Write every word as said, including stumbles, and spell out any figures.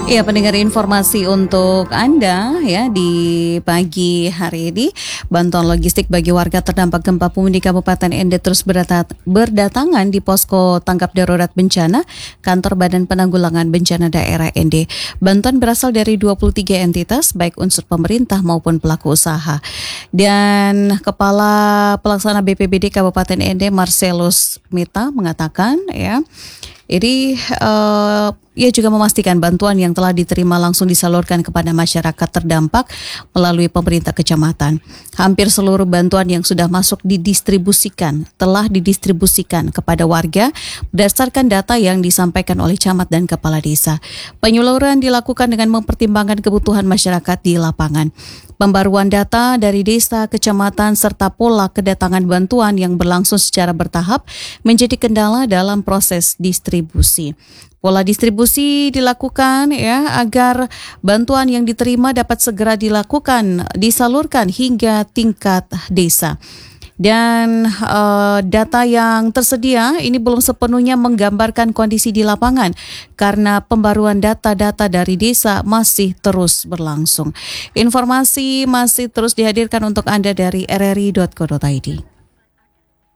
Ya, pendengar, informasi untuk Anda ya di pagi hari ini. Bantuan logistik bagi warga terdampak gempa bumi di Kabupaten N D terus berdat- berdatangan di posko tanggap darurat bencana Kantor Badan Penanggulangan Bencana Daerah N D. Bantuan berasal dari dua puluh tiga entitas baik unsur pemerintah maupun pelaku usaha. Dan Kepala Pelaksana B P B D Kabupaten N D Marcelus Mita mengatakan ya, ini uh, ia juga memastikan bantuan yang telah diterima langsung disalurkan kepada masyarakat terdampak melalui pemerintah kecamatan. Hampir seluruh bantuan yang sudah masuk didistribusikan, telah didistribusikan kepada warga berdasarkan data yang disampaikan oleh camat dan kepala desa. Penyaluran dilakukan dengan mempertimbangkan kebutuhan masyarakat di lapangan. Pembaruan data dari desa, kecamatan, serta pola kedatangan bantuan yang berlangsung secara bertahap menjadi kendala dalam proses distribusi. Pola distribusi dilakukan ya agar bantuan yang diterima dapat segera dilakukan, disalurkan hingga tingkat desa. Dan uh, data yang tersedia ini belum sepenuhnya menggambarkan kondisi di lapangan karena pembaruan data-data dari desa masih terus berlangsung. Informasi masih terus dihadirkan untuk Anda dari r r i dot co dot i d.